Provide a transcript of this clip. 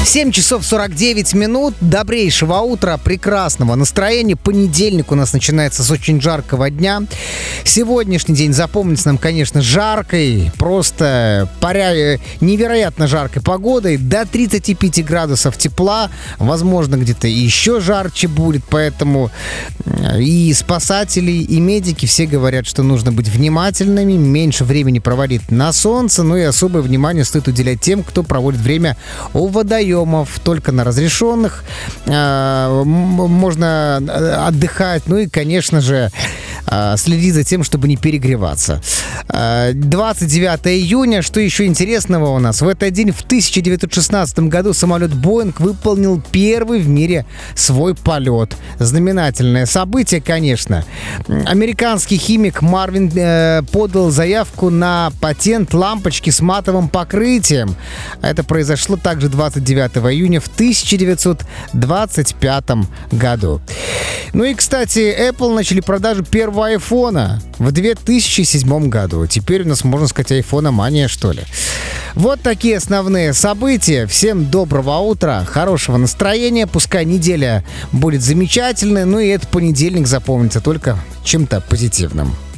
7 часов 49 минут. Добрейшего утра, прекрасного настроения. Понедельник у нас начинается с очень жаркого дня. Сегодняшний день запомнится нам, конечно, жаркой, просто невероятно жаркой погодой. До 35 градусов тепла. Возможно, где-то еще жарче будет. Поэтому и спасатели, и медики все говорят, что нужно быть внимательными, меньше времени проводить на солнце. Ну и особое внимание стоит уделять тем, кто проводит время у водоемов. Только на разрешенных можно отдыхать. Ну и, конечно же, следить за тем, чтобы не перегреваться. 29 июня. Что еще интересного у нас? В этот день, в 1916 году, самолет Боинг выполнил первый в мире свой полет. Знаменательное событие, конечно. Американский химик Марвин подал заявку на патент лампочки с матовым покрытием. Это произошло также 29 июня в 1925 году. Ну и, кстати, Apple начали продажу первого айфона в 2007 году. Теперь у нас, можно сказать, айфономания, что ли. Вот такие основные события. Всем доброго утра, хорошего настроения. Пускай неделя будет замечательной. Ну и этот понедельник запомнится только чем-то позитивным.